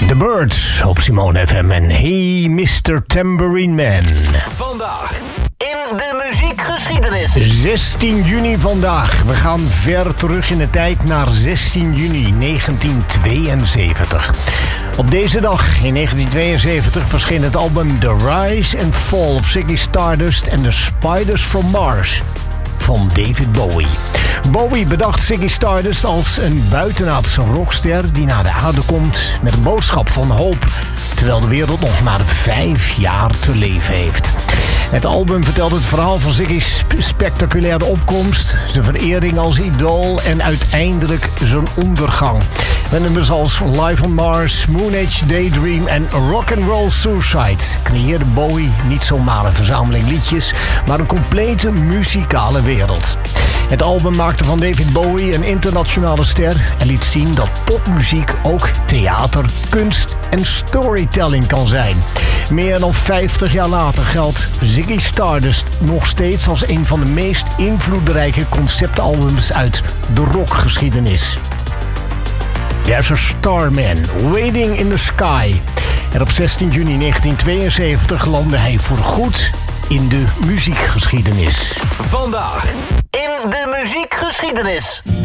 The Birds op Simone FM en Hey Mr. Tambourine Man. Vandaag in de muziekgeschiedenis. 16 juni vandaag. We gaan ver terug in de tijd naar 16 juni 1972. Op deze dag in 1972 verscheen het album The Rise and Fall of Ziggy Stardust and the Spiders from Mars van David Bowie. Bowie bedacht Ziggy Stardust als een buitenaardse rockster die naar de aarde komt met een boodschap van hoop, terwijl de wereld nog maar 5 jaar te leven heeft. Het album vertelt het verhaal van Ziggy's spectaculaire opkomst, zijn verering als idool en uiteindelijk zijn ondergang. Met nummers als Live on Mars, Moon Age Daydream en Rock'n'Roll Suicide creëerde Bowie niet zomaar een verzameling liedjes, maar een complete muzikale wereld. Het album maakte van David Bowie een internationale ster en liet zien dat popmuziek ook theater, kunst en storytelling kan zijn. Meer dan 50 jaar later geldt Ziggy Stardust nog steeds als een van de meest invloedrijke conceptalbums uit de rockgeschiedenis. There's a Starman Waiting in the Sky. En op 16 juni 1972 landde hij voorgoed in de muziekgeschiedenis. Vandaag in de muziekgeschiedenis.